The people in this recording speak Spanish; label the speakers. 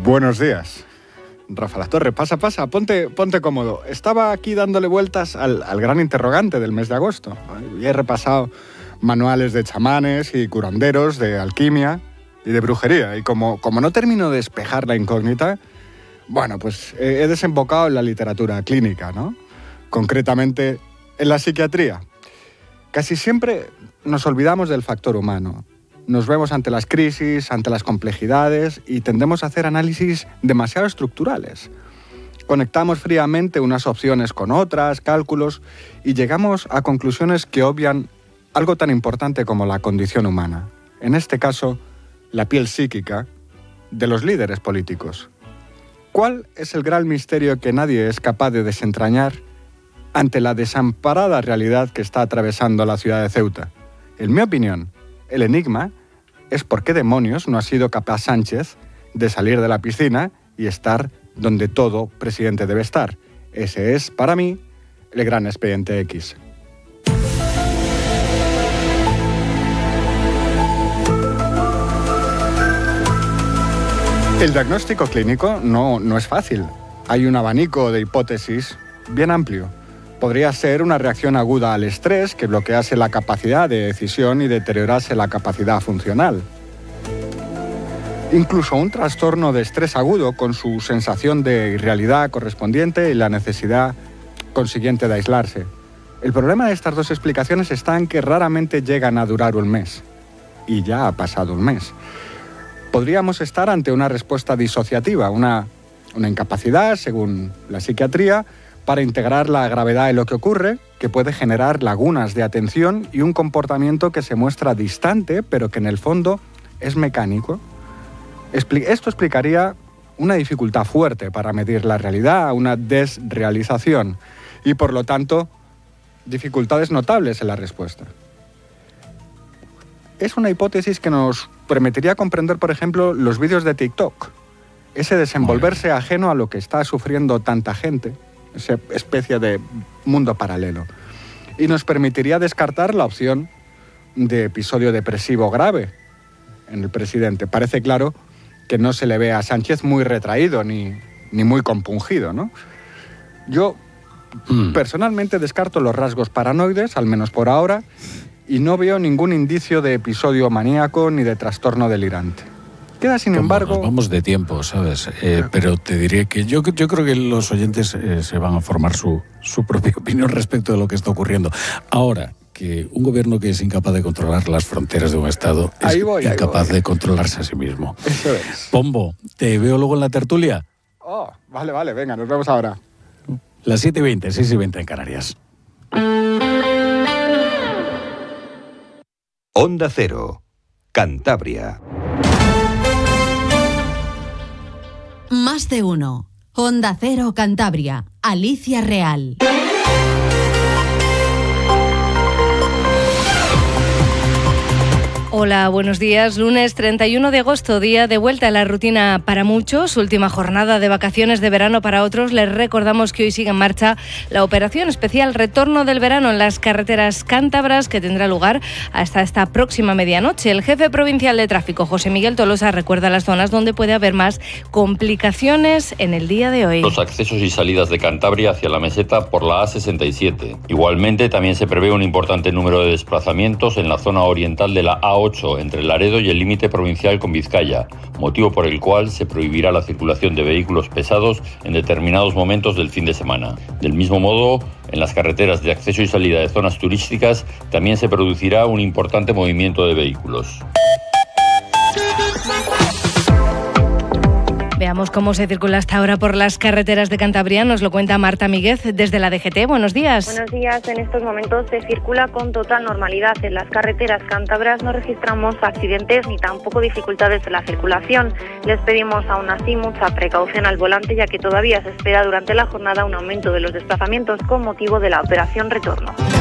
Speaker 1: Buenos días. Rafa Latorre, pasa, ponte cómodo. Estaba aquí dándole vueltas al gran interrogante del mes de agosto. Y he repasado manuales de chamanes y curanderos, de alquimia y de brujería. Y como no termino de despejar la incógnita, bueno, pues he desembocado en la literatura clínica, ¿no? Concretamente en la psiquiatría. Casi siempre nos olvidamos del factor humano. Nos vemos ante las crisis, ante las complejidades y tendemos a hacer análisis demasiado estructurales. Conectamos fríamente unas opciones con otras, cálculos, y llegamos a conclusiones que obvian algo tan importante como la condición humana. En este caso, la piel psíquica de los líderes políticos. ¿Cuál es el gran misterio que nadie es capaz de desentrañar ante la desamparada realidad que está atravesando la ciudad de Ceuta? En mi opinión, el enigma es por qué demonios no ha sido capaz Sánchez de salir de la piscina y estar donde todo presidente debe estar. Ese es, para mí, el gran expediente X. El diagnóstico clínico no es fácil. Hay un abanico de hipótesis bien amplio. Podría ser una reacción aguda al estrés que bloquease la capacidad de decisión y deteriorase la capacidad funcional. Incluso un trastorno de estrés agudo con su sensación de irrealidad correspondiente y la necesidad consiguiente de aislarse. El problema de estas dos explicaciones está en que raramente llegan a durar un mes. Y ya ha pasado un mes. Podríamos estar ante una respuesta disociativa, una incapacidad, según la psiquiatría, para integrar la gravedad de lo que ocurre, que puede generar lagunas de atención y un comportamiento que se muestra distante, pero que en el fondo es mecánico. Esto explicaría una dificultad fuerte para medir la realidad, una desrealización, y por lo tanto, dificultades notables en la respuesta. Es una hipótesis que nos permitiría comprender, por ejemplo, los vídeos de TikTok, ese desenvolverse ajeno a lo que está sufriendo tanta gente, esa especie de mundo paralelo. Y nos permitiría descartar la opción de episodio depresivo grave en el presidente. Parece claro que no se le ve a Sánchez muy retraído ni muy compungido, ¿no? Yo personalmente descarto los rasgos paranoides, al menos por ahora, y no veo ningún indicio de episodio maníaco ni de trastorno delirante. Queda, sin embargo...
Speaker 2: Nos vamos de tiempo, ¿sabes? Pero te diré que yo creo que los oyentes se van a formar su propia opinión respecto de lo que está ocurriendo. Ahora, que un gobierno que es incapaz de controlar las fronteras de un Estado es incapaz de controlarse a sí mismo.
Speaker 1: Eso es.
Speaker 2: Pombo, ¿te veo luego en la tertulia?
Speaker 1: Oh, vale, venga, nos vemos ahora.
Speaker 2: Las 7:20, 6:20 en Canarias.
Speaker 3: Onda Cero, Cantabria.
Speaker 4: Más de uno. Onda Cero Cantabria. Alicia Real.
Speaker 5: Hola, buenos días. Lunes 31 de agosto, día de vuelta a la rutina para muchos, última jornada de vacaciones de verano para otros. Les recordamos que hoy sigue en marcha la operación especial Retorno del Verano en las carreteras cántabras, que tendrá lugar hasta esta próxima medianoche. El jefe provincial de tráfico, José Miguel Tolosa, recuerda las zonas donde puede haber más complicaciones en el día de hoy.
Speaker 6: Los accesos y salidas de Cantabria hacia la meseta por la A67. Igualmente, también se prevé un importante número de desplazamientos en la zona oriental de la A8, entre Laredo y el límite provincial con Vizcaya, motivo por el cual se prohibirá la circulación de vehículos pesados en determinados momentos del fin de semana. Del mismo modo, en las carreteras de acceso y salida de zonas turísticas también se producirá un importante movimiento de vehículos.
Speaker 5: Veamos cómo se circula hasta ahora por las carreteras de Cantabria. Nos lo cuenta Marta Míguez desde la DGT. Buenos días.
Speaker 7: Buenos días. En estos momentos se circula con total normalidad. En las carreteras cántabras no registramos accidentes ni tampoco dificultades en la circulación. Les pedimos aún así mucha precaución al volante, ya que todavía se espera durante la jornada un aumento de los desplazamientos con motivo de la operación Retorno.